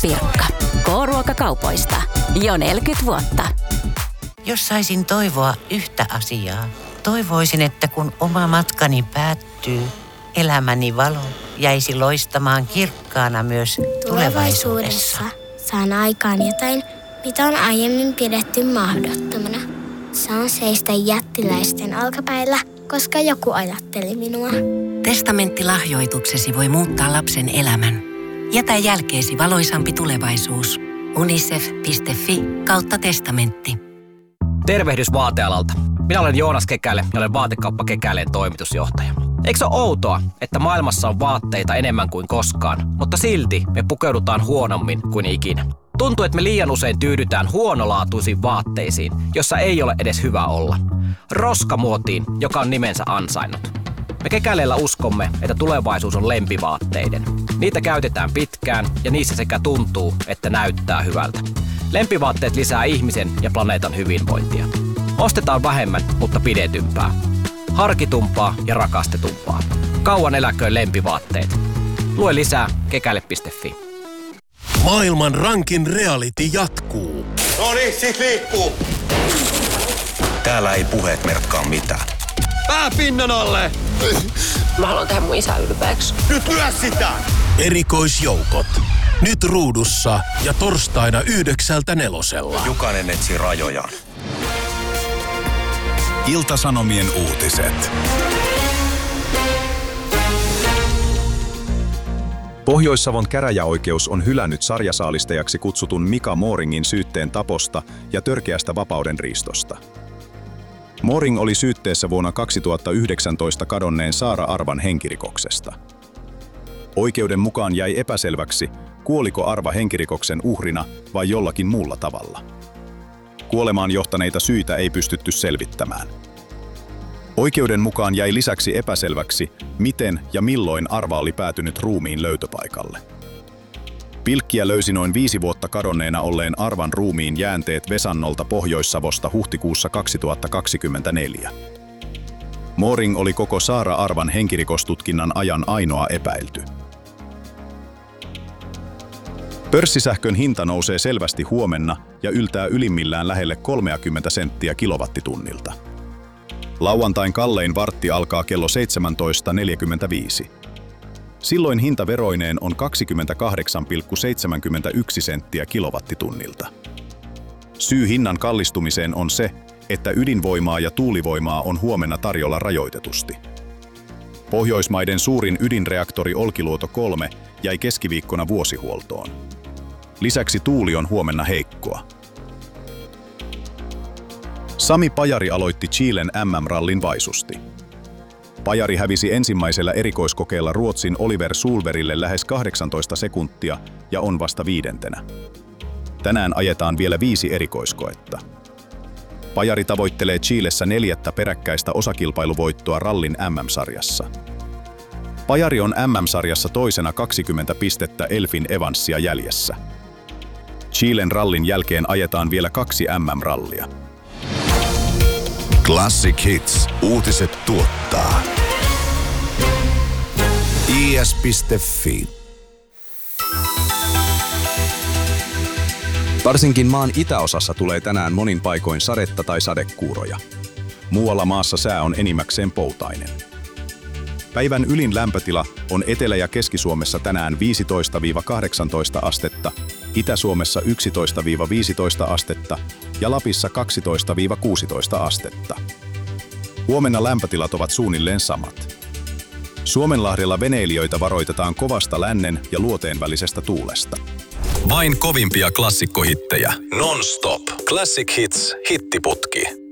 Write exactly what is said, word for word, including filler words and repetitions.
Pirkka. K-ruokakaupoista. Jo neljäkymmentä vuotta. Jos saisin toivoa yhtä asiaa, toivoisin, että kun oma matkani päättyy, elämäni valo jäisi loistamaan kirkkaana myös tulevaisuudessa. Saan aikaan jotain, mitä on aiemmin pidetty mahdottomana. Saan seistä jättiläisten alkapäillä, koska joku ajatteli minua. Testamenttilahjoituksesi voi muuttaa lapsen elämän. Jätä jälkeesi valoisampi tulevaisuus. unicef piste fi kautta testamentti. Tervehdys vaatealalta. Minä olen Joonas Kekäle ja olen Vaatekauppa Kekäleen toimitusjohtaja. Eikö se ole outoa, että maailmassa on vaatteita enemmän kuin koskaan, mutta silti me pukeudutaan huonommin kuin ikinä? Tuntuu, että me liian usein tyydytään huonolaatuisiin vaatteisiin, jossa ei ole edes hyvä olla. Roskamuotiin, joka on nimensä ansainnut. Me Kekäleellä uskomme, että tulevaisuus on lempivaatteiden. Niitä käytetään pitkään ja niissä sekä tuntuu, että näyttää hyvältä. Lempivaatteet lisää ihmisen ja planeetan hyvinvointia. Ostetaan vähemmän, mutta pidetympää. Harkitumpaa ja rakastetumpaa. Kauan eläköön lempivaatteet. Lue lisää kekäle piste fi. Maailman rankin reality jatkuu. No niin, sit liikkuu. Täällä ei puheet merkkaa mitään. Pää pinnan alle! Mä haluan tehdä mun isä ylpeäksi. Nyt lyö sitä! Erikoisjoukot. Nyt ruudussa ja torstaina yhdeksältä nelosella. Jokainen etsii rajojaan. Ilta-Sanomien uutiset. Pohjois-Savon käräjäoikeus on hylännyt sarjasaalistajaksi kutsutun Mika Mooringin syytteen taposta ja törkeästä vapaudenriistosta. Mooring oli syytteessä vuonna kaksituhattayhdeksäntoista kadonneen Saara Arvan henkirikoksesta. Oikeuden mukaan jäi epäselväksi, kuoliko Arva henkirikoksen uhrina vai jollakin muulla tavalla. Kuolemaan johtaneita syitä ei pystytty selvittämään. Oikeuden mukaan jäi lisäksi epäselväksi, miten ja milloin Arva oli päätynyt ruumiin löytöpaikalle. Pilkkiä löysi noin viisi vuotta kadonneena olleen Arvan ruumiin jäänteet Vesannolta Pohjois-Savosta huhtikuussa kaksituhattakaksikymmentäneljä. Mooring oli koko Saara Arvan henkirikostutkinnan ajan ainoa epäilty. Pörssisähkön hinta nousee selvästi huomenna ja yltää ylimmillään lähelle kolmekymmentä senttiä kilowattitunnilta. Lauantain kallein vartti alkaa kello seitsemäntoista neljäkymmentäviisi. Silloin hinta veroineen on kaksikymmentäkahdeksan pilkku seitsemänkymmentäyksi senttiä kilowattitunnilta. Syy hinnan kallistumiseen on se, että ydinvoimaa ja tuulivoimaa on huomenna tarjolla rajoitetusti. Pohjoismaiden suurin ydinreaktori Olkiluoto kolme jäi keskiviikkona vuosihuoltoon. Lisäksi tuuli on huomenna heikkoa. Sami Pajari aloitti Chilen M M-rallin vaisusti. Pajari hävisi ensimmäisellä erikoiskokeella Ruotsin Oliver Solbergille lähes kahdeksantoista sekuntia ja on vasta viidentenä. Tänään ajetaan vielä viisi erikoiskoetta. Pajari tavoittelee Chilessä neljättä peräkkäistä osakilpailuvoittoa rallin M M-sarjassa. Pajari on M M-sarjassa toisena kaksikymmentä pistettä Elfin Evansia jäljessä. Chilen rallin jälkeen ajetaan vielä kaksi M M-rallia. Classic Hits. Uutiset tuottaa. i s piste fi. Varsinkin maan itäosassa tulee tänään monin paikoin sadetta tai sadekuuroja. Muualla maassa sää on enimmäkseen poutainen. Päivän ylin lämpötila on Etelä- ja Keski-Suomessa tänään viisitoista kahdeksantoista astetta, Itä-Suomessa yksitoista viisitoista astetta ja Lapissa kaksitoista kuusitoista astetta. Huomenna lämpötilat ovat suunnilleen samat. Suomenlahdella veneilijöitä varoitetaan kovasta lännen ja luoteen välisestä tuulesta. Vain kovimpia klassikkohittejä. Non-stop. Classic Hits -hittiputki.